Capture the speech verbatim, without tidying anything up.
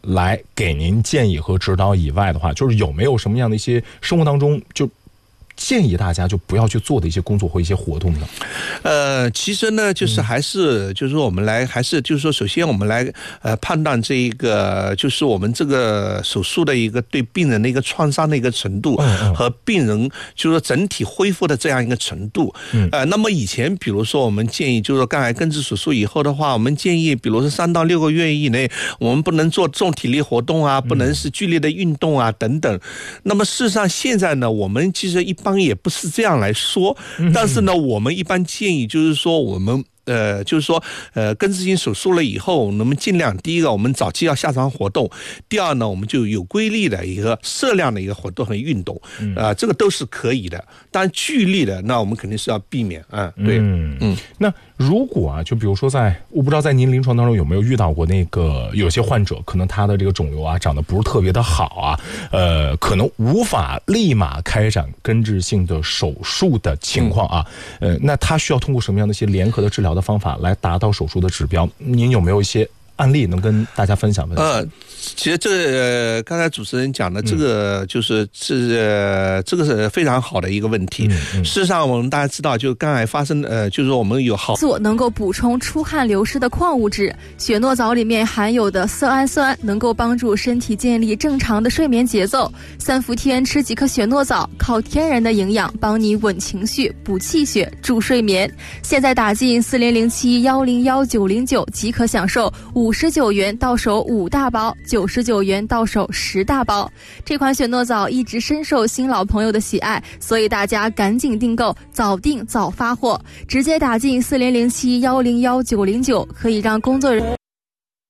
来给您建议和指导以外的话，就是有没有什么样的一些生活当中就建议大家就不要去做的一些工作或一些活动呢？ 呃，其实呢，就是还是、嗯、就是说我们来还是就是说，首先我们来呃判断这一个就是我们这个手术的一个对病人的一个创伤的一个程度，嗯嗯和病人就是说整体恢复的这样一个程度。嗯，呃，那么以前比如说我们建议就是说肝癌根治手术以后的话，我们建议比如说三到六个月以内，我们不能做重体力活动啊，不能是剧烈的运动啊、嗯、等等。那么事实上现在呢，我们其实一般也不是这样来说，但是呢，我们一般建议就是说，我们呃，就是说，呃，根治性手术了以后，那么尽量第一个，我们早期要下床活动；第二呢，我们就有规律的一个适量的一个活动和运动，啊、呃，这个都是可以的。但剧烈的，那我们肯定是要避免啊。对，嗯嗯。 那如果啊，就比如说在，我不知道在您临床当中有没有遇到过那个有些患者，可能他的这个肿瘤啊长得不是特别的好啊，呃，可能无法立马开展根治性的手术的情况啊，嗯、呃，那他需要通过什么样的一些联合的治疗的方法来达到手术的指标？您有没有一些案例能跟大家分享分享？ 呃，其实这个、呃、刚才主持人讲的这个就是是、呃、这个是非常好的一个问题。嗯嗯、事实上，我们大家知道，就肝癌发生呃，就是我们有好做能够补充出汗流失的矿物质，血诺藻里面含有的色氨酸能够帮助身体建立正常的睡眠节奏。三伏天吃几颗血诺藻，靠天然的营养帮你稳情绪、补气血、助睡眠。现在打进四零零七幺零幺九零九即可享受五十九元到手五大包，九十九元到手十大包。这款血诺藻一直深受新老朋友的喜爱，所以大家赶紧订购，早订早发货，直接打进四零零七幺零幺九零九，可以让工作人员